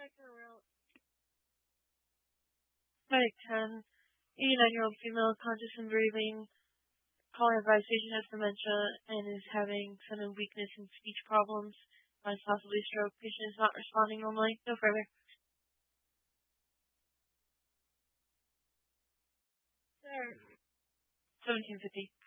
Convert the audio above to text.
Medic 10, 89-year-old female, conscious and breathing, calling advice patient has dementia and is having sudden weakness and speech problems, possibly stroke. Patient is not responding normally. No further. Sir. 1750.